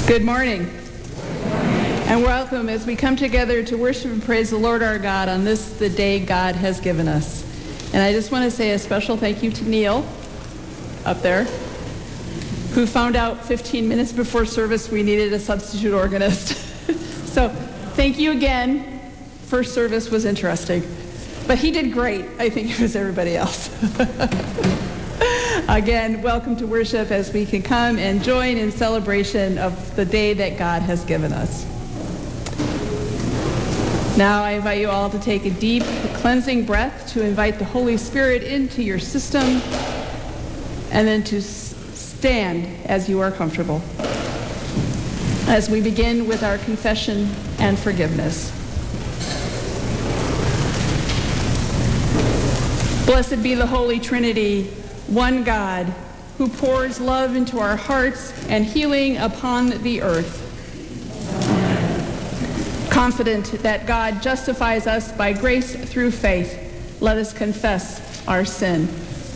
Good morning, and welcome as we come together to worship and praise the Lord our God on this, the day God has given us. And I just want to say a special thank you to Neil up there, who found out 15 minutes before service we needed a substitute organist. So thank you again. First service was interesting, but he did great. I think it was everybody else. Again, welcome to worship as we can come and join in celebration of the day that God has given us. Now I invite you all to take a deep, cleansing breath to invite the Holy Spirit into your system, and then to stand as you are comfortable as we begin with our confession and forgiveness. Blessed be the Holy Trinity, one God, who pours love into our hearts and healing upon the earth. Confident that God justifies us by grace through faith, let us confess our sin.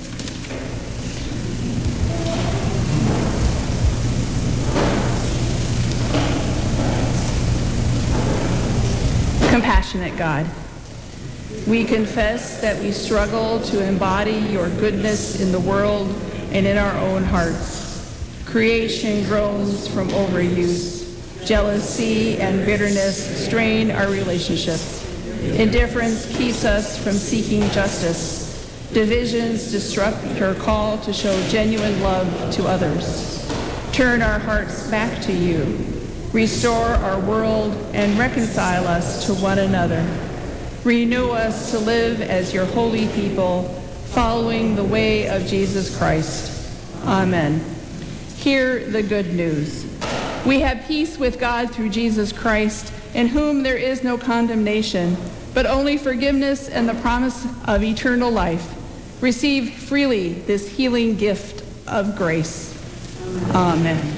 Compassionate God, we confess that we struggle to embody your goodness in the world and in our own hearts. Creation groans from overuse. Jealousy and bitterness strain our relationships. Indifference keeps us from seeking justice. Divisions disrupt our call to show genuine love to others. Turn our hearts back to you. Restore our world and reconcile us to one another. Renew us to live as your holy people, following the way of Jesus Christ. Amen. Hear the good news. We have peace with God through Jesus Christ, in whom there is no condemnation, but only forgiveness and the promise of eternal life. Receive freely this healing gift of grace. Amen.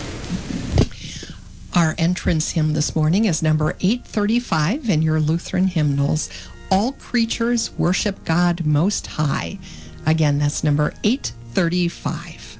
Our entrance hymn this morning is number 835 in your Lutheran hymnals, All Creatures Worship God Most High. Again, that's number 835.